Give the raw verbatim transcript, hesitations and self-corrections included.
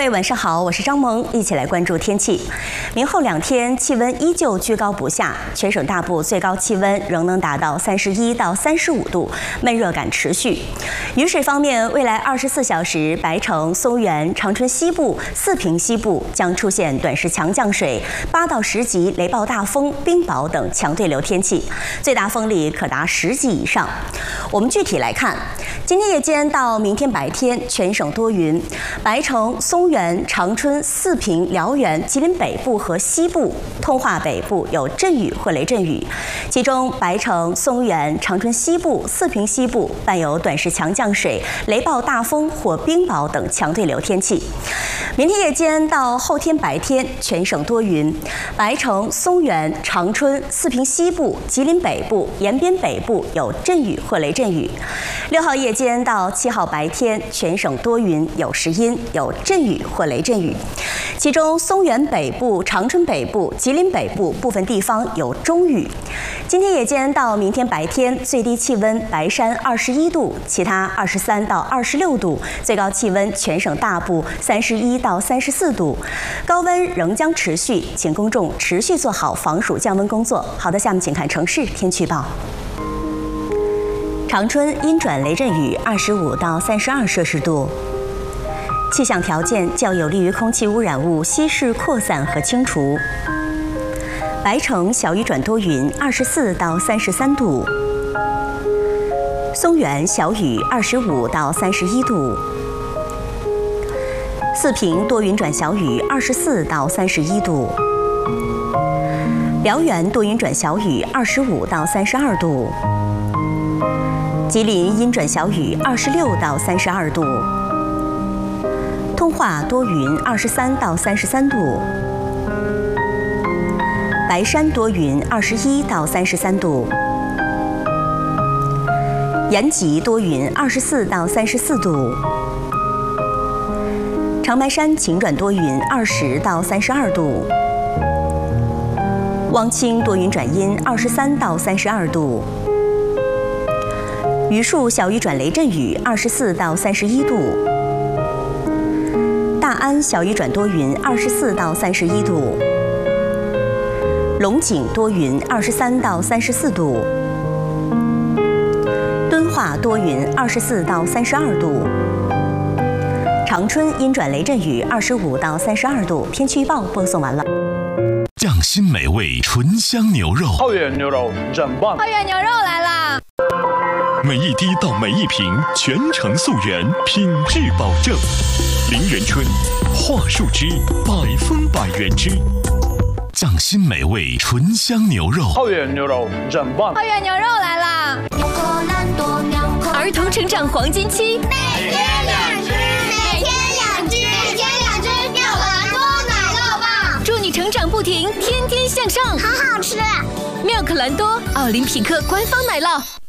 位晚上好，我是张萌，一起来关注天气。明后两天气温依旧居高不下，全省大部最高气温仍能达到三十一到三十五度，闷热感持续。雨水方面，未来二十四小时，白城、松原、长春西部、四平西部将出现短时强降水，八到十级雷暴大风、冰雹等强对流天气，最大风力可达十级以上。我们具体来看，今天夜间到明天白天，全省多云，白城、松原、长春、四平、辽源、吉林北部和西部、通化北部有阵雨或雷阵雨，其中白城、松原、长春西部、四平西部伴有短时强降水、雷暴大风或冰雹等强对流天气。明天夜间到后天白天，全省多云，白城、松原、长春、四平西部、吉林北部、延边北部有阵雨或雷阵雨。六号夜间到七号白天，全省多云有时阴，有阵雨或雷阵雨，其中松原北部、长春北部、吉林北部部分地方有中雨。今天夜间到明天白天，最低气温白山二十一度，其他二十三到二十六度，最高气温全省大部三十一到三十四度，高温仍将持续，请公众持续做好防暑降温工作。好的，下面请看城市天气预报。长春阴转雷阵雨，二十五到三十二摄氏度。气象条件较有利于空气污染物稀释扩散和清除。白城小雨转多云，二十四到三十三度。松原小雨，二十五到三十一度。四平多云转小雨，二十四到三十一度。辽源多云转小雨，二十五到三十二度。吉林阴转小雨，二十六到三十二度。通化多云，二十三到三十三度。白山多云，二十一到三十三度。延吉多云，二十四到三十四度。长白山晴转多云，二十到三十二度。汪清多云转阴，二十三到三十二度。榆树小雨转雷阵雨，二十四到三十一度。大安小雨转多云，二十四到三十一度。龙井多云，二十三到三十四度。敦化多云，二十四到三十二度。长春阴转雷阵雨，二十五到三十二度。天气预报播送完了。 匠心美味醇香牛肉， 浩远牛肉真棒！ 浩远牛肉来啦！ 每一滴到每一瓶，全程溯源，品质保证。林源春桦树汁，百分百原汁。匠心美味醇香牛肉， 浩远牛肉真棒！ 浩远牛肉来啦！ 儿童成长黄金期， 每天两只，每天两只，每天两只妙可蓝多奶酪棒， 祝你成长不停，天天向上， 好好吃。 妙可蓝多，奥林匹克官方奶酪。